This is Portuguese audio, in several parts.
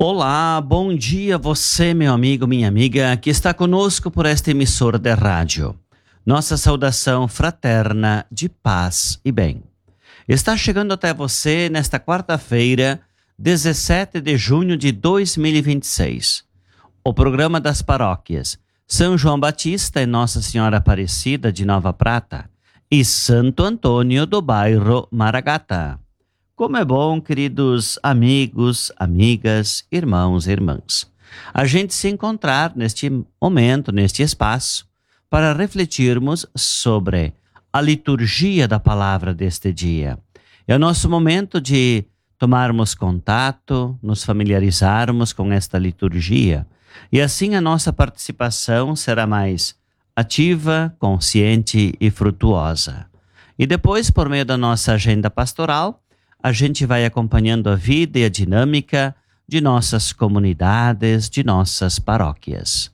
Olá, bom dia você, meu amigo, minha amiga, que está conosco por esta emissora de rádio. Nossa saudação fraterna de paz e bem. Está chegando até você nesta quarta-feira, 17 de junho de 2026. O programa das paróquias São João Batista e Nossa Senhora Aparecida de Nova Prata e Santo Antônio do bairro Maragata. Como é bom, queridos amigos, amigas, irmãos e irmãs, a gente se encontrar neste momento, neste espaço, para refletirmos sobre a liturgia da palavra deste dia. É o nosso momento de tomarmos contato, nos familiarizarmos com esta liturgia, e assim a nossa participação será mais ativa, consciente e frutuosa. E depois, por meio da nossa agenda pastoral, a gente vai acompanhando a vida e a dinâmica de nossas comunidades, de nossas paróquias.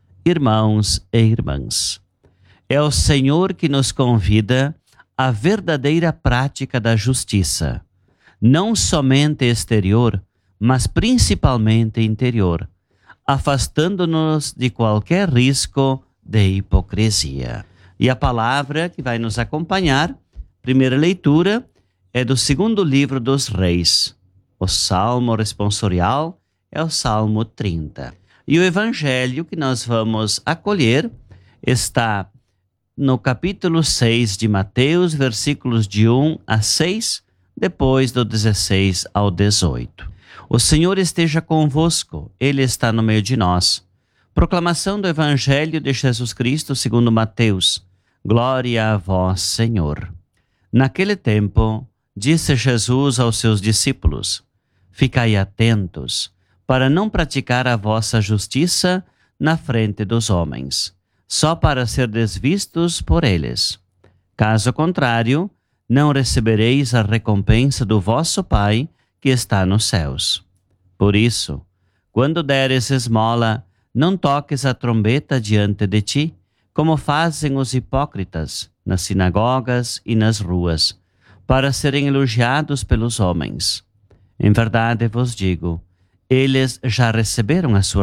Irmãos e irmãs, é o Senhor que nos convida à verdadeira prática da justiça, não somente exterior, mas principalmente interior, afastando-nos de qualquer risco de hipocrisia. E a palavra que vai nos acompanhar, primeira leitura, é do segundo livro dos Reis. O salmo responsorial é o Salmo 30. E o evangelho que nós vamos acolher está no capítulo 6 de Mateus, versículos de 1 a 6, depois do 16 ao 18. O Senhor esteja convosco, Ele está no meio de nós. Proclamação do evangelho de Jesus Cristo segundo Mateus. Glória a vós, Senhor. Naquele tempo, disse Jesus aos seus discípulos: ficai atentos, para não praticar a vossa justiça na frente dos homens, só para serdes vistos por eles. Caso contrário, não recebereis a recompensa do vosso Pai que está nos céus. Por isso, quando deres esmola, não toques a trombeta diante de ti, como fazem os hipócritas nas sinagogas e nas ruas, para serem elogiados pelos homens. Em verdade vos digo, eles já receberam a sua